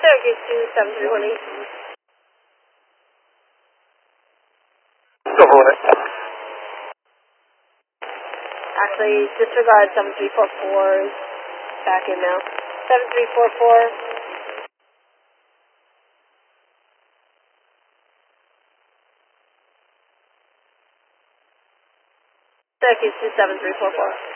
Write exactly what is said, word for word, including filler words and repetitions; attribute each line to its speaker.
Speaker 1: Cherokee two seven three one eight.
Speaker 2: Go for it.
Speaker 1: Actually, disregard seven three four fours. Back in now. seven three four four. Cherokee two seven three four four.